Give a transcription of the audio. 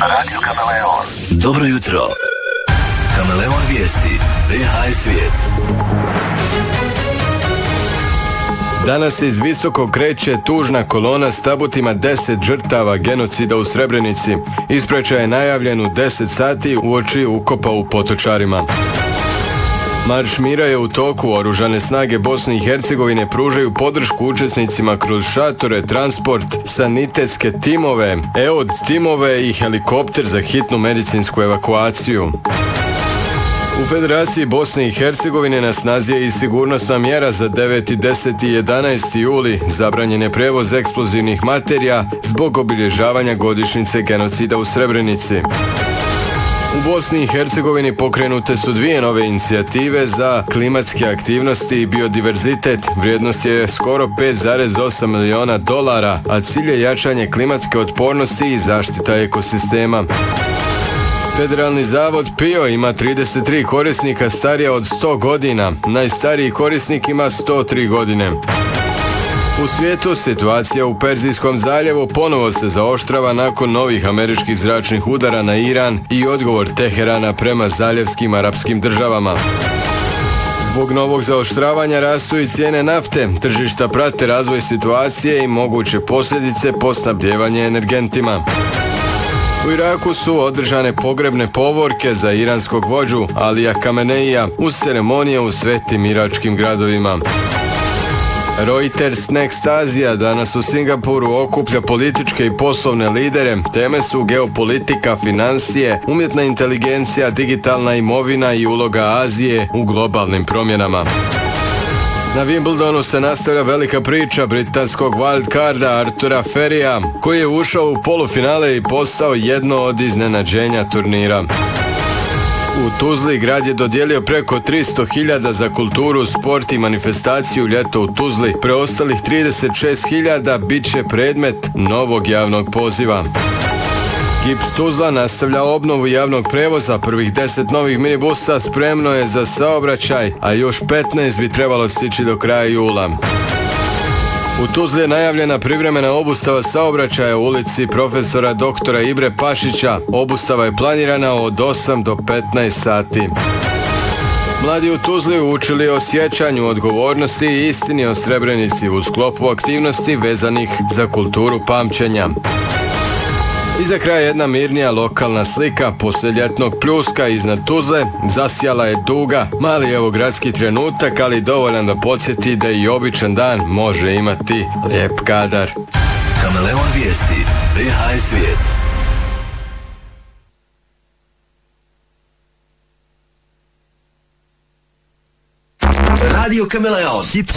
Radio Kameleon. Dobro jutro. Kameleon vijesti. BH svijet. Danas se iz visoko kreće tužna kolona s tabutima 10 žrtava genocida u Srebrenici. Ispraćaj je najavljen u 10 sati uoči ukopa u Potočarima. Marš mira je u toku. Oružane snage Bosne i Hercegovine pružaju podršku učesnicima kroz šatore, transport, sanitetske timove, EOD timove i helikopter za hitnu medicinsku evakuaciju. U Federaciji Bosne i Hercegovine na snazi je i sigurnosna mjera za 9., 10. i 11. juli. Zabranjen je prevoz eksplozivnih materija zbog obilježavanja godišnjice genocida u Srebrenici. U Bosni i Hercegovini pokrenute su 2 nove inicijative za klimatske aktivnosti i biodiverzitet. Vrijednost je skoro $5,8 miliona, a cilj je jačanje klimatske otpornosti i zaštita ekosistema. Federalni zavod PIO ima 33 korisnika starija od 100 godina. Najstariji korisnik ima 103 godine. U svijetu situacija u Perzijskom zaljevu ponovo se zaoštrava nakon novih američkih zračnih udara na Iran i odgovor Teherana prema zaljevskim arapskim državama. Zbog novog zaoštravanja rastu i cijene nafte, tržišta prate razvoj situacije i moguće posljedice po snabdijevanje energentima. U Iraku su održane pogrebne povorke za iranskog vođu Alija Kameneija uz ceremonije u svetim iračkim gradovima. Reuters Next Asia danas u Singapuru okuplja političke i poslovne lidere. Teme su geopolitika, financije, umjetna inteligencija, digitalna imovina i uloga Azije u globalnim promjenama. Na Wimbledonu se nastavlja velika priča britanskog wildcarda Artura Ferrya, koji je ušao u polufinale i postao jedno od iznenađenja turnira. U Tuzli grad je dodijelio preko 300.000 za kulturu, sport i manifestaciju Ljeto u Tuzli. Preostalih 36.000 bit će predmet novog javnog poziva. GIPS Tuzla nastavlja obnovu javnog prevoza. Prvih 10 novih minibusa spremno je za saobraćaj, a još 15 bi trebalo stići do kraja jula. U Tuzli je najavljena privremena obustava saobraćaja u ulici profesora doktora Ibre Pašića. Obustava je planirana od 8 do 15 sati. Mladi u Tuzli učili o sjećanju, odgovornosti i istini o Srebrenici u sklopu aktivnosti vezanih za kulturu pamćenja. I za kraj jedna mirnija lokalna slika. Poslije ljetnog pljuska iznad Tuzle zasjala je duga, mali evo gradski trenutak, ali dovoljan da podsjeti da i običan dan može imati lijep kadar. Kameleon vijesti. BH svijet. Radio Kameleon.